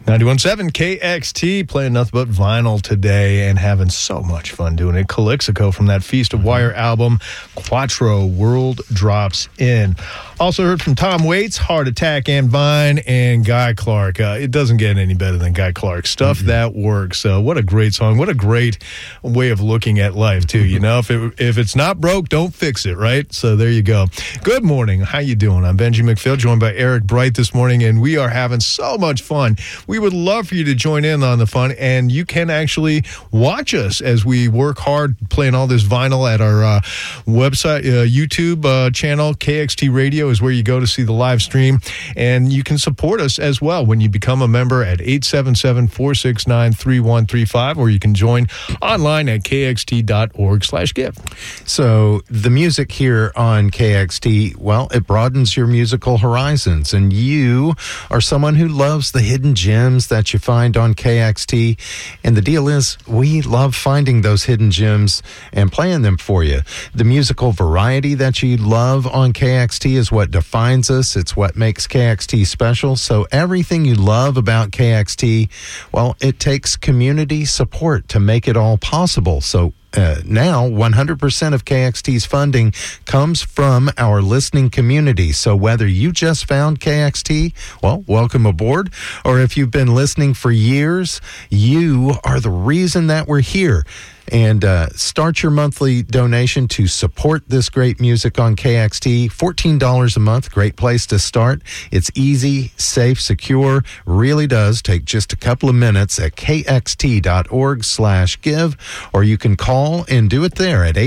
91.7 KXT, playing nothing but vinyl today and having so much fun doing it. Calixico from that Feast of Wire album, Quattro, World Drops In. Also heard from Tom Waits, Heart Attack and Vine, and Guy Clark. It doesn't get any better than Guy Clark. Stuff that works. What a great song. What a great way of looking at life, too. You know, if it's not broke, don't fix it, right? So there you go. Good morning. How you doing? I'm Benji McPhail, joined by Eric Bright this morning, and we are having so much fun. We would love for you to join in on the fun, and you can actually watch us as we work hard playing all this vinyl at our website, YouTube channel. KXT Radio is where you go to see the live stream, and you can support us as well when you become a member at 877-469-3135, or you can join online at kxt.org/give. So the music here on KXT, well, it broadens your musical horizons, and you are someone who loves the hidden gems that you find on KXT. And the deal is, we love finding those hidden gems and playing them for you. The musical variety that you love on KXT is what defines us. It's what makes KXT special. So everything you love about KXT, well, it takes community support to make it all possible. So now, 100% of KXT's funding comes from our listening community. So whether you just found KXT, well, welcome aboard. Or if you've been listening for years, you are the reason that we're here. And start your monthly donation to support this great music on KXT. $14 a month, great place to start. It's easy, safe, secure. Really does take just a couple of minutes at kxt.org/give, or you can call and do it there at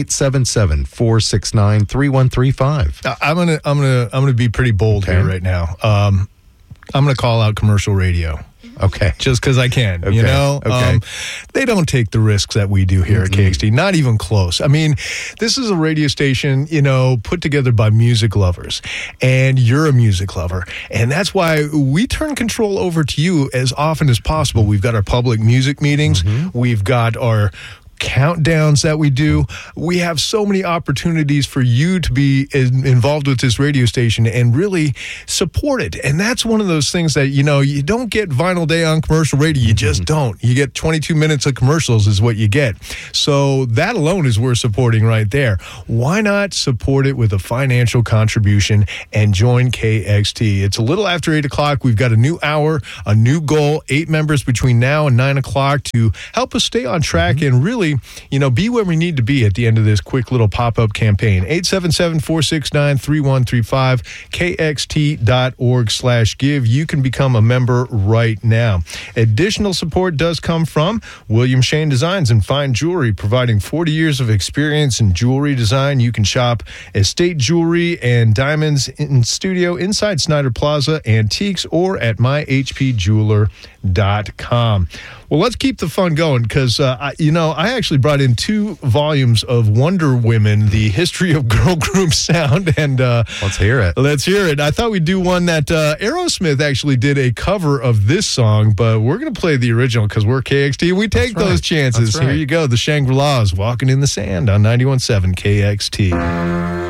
877-469-3135. I'm gonna be pretty bold here right now. I'm gonna call out commercial radio. Okay. Just because I can, okay. You know? Okay. They don't take the risks that we do here at KXT, not even close. I mean, this is a radio station, you know, put together by music lovers, and you're a music lover, and that's why we turn control over to you as often as possible. We've got our public music meetings. We've got our countdowns that we do. We have so many opportunities for you to be involved with this radio station and really support it. And that's one of those things that, you know, you don't get Vinyl Day on commercial radio. You just don't. You get 22 minutes of commercials is what you get. So that alone is worth supporting right there. Why not support it with a financial contribution and join KXT? It's a little after 8 o'clock. We've got a new hour, a new goal, 8 members between now and 9 o'clock to help us stay on track and really, you know, be where we need to be at the end of this quick little pop-up campaign. 877-469-3135, kxt.org/give. You can become a member right now. Additional support does come from William Shane Designs and Fine Jewelry, providing 40 years of experience in jewelry design. You can shop estate jewelry and diamonds in studio inside Snyder Plaza Antiques or at myhpjeweler.com. Well, let's keep the fun going because, I actually brought in 2 volumes of Wonder Women, the history of girl group sound. And let's hear it. Let's hear it. I thought we'd do one that Aerosmith actually did a cover of this song, but we're going to play the original because we're KXT. We take those chances. Here you go. The Shangri-Las, Walking in the Sand on 91.7 KXT.